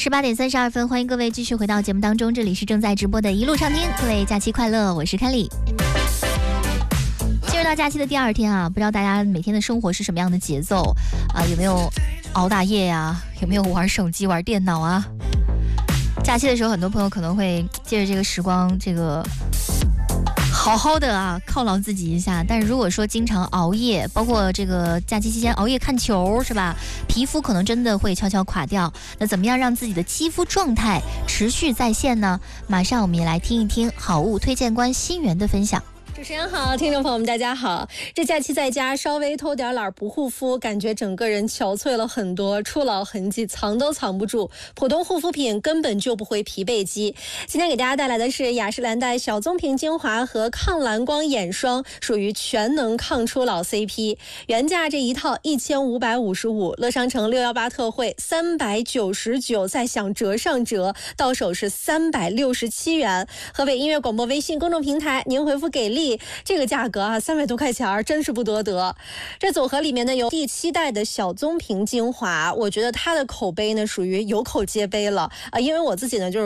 18:32，欢迎各位继续回到节目当中，这里是正在直播的一路上听，各位假期快乐，我是凯丽。进入到假期的第二天啊，不知道大家每天的生活是什么样的节奏啊？有没有熬大夜呀？有没有玩手机、玩电脑啊？假期的时候，很多朋友可能会借着这个时光，好好的啊犒劳自己一下。但是如果说经常熬夜，包括这个假期期间熬夜看球，是吧？皮肤可能真的会悄悄垮掉。那怎么样让自己的肌肤状态持续在线呢？马上我们也来听一听好物推荐官新源的分享。 主持人好，听众朋友们大家好。这假期在家稍微偷点懒不护肤，感觉整个人憔悴了很多，初老痕迹藏都藏不住，普通护肤品根本就不会疲惫肌。今天给大家带来的是雅诗兰黛小棕瓶精华和抗蓝光眼霜，属于全能抗初老 CP， 原价这一套1555，乐商城618特惠399，再享折上折，到手是367元。河北音乐广播微信公众平台，您回复给力，这个价格啊，300多块钱真是不多得。这组合里面呢有第7代的小棕瓶精华，我觉得它的口碑呢属于有口皆碑了啊，因为我自己呢就是